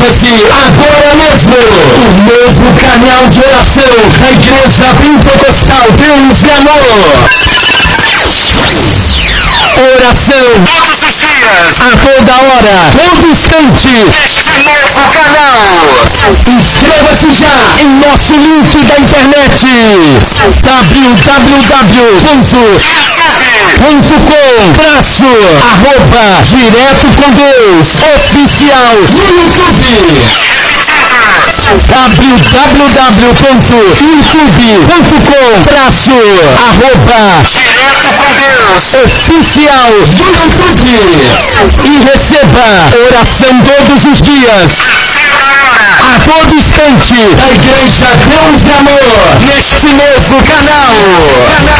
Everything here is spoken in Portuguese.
Inscreva-se agora mesmo. O novo canal de oração da Igreja Pentecostal Deus e Amor. Oração todos os dias, a toda hora, todo instante. este novo canal. Inscreva-se já em nosso link da internet www.youtube.com/direto com Deus oficial no YouTube. Direto com Deus www.youtube.com/oficial no YouTube. E receba oração todos os dias, a todo instante, da Igreja Deus e Amor, neste novo canal.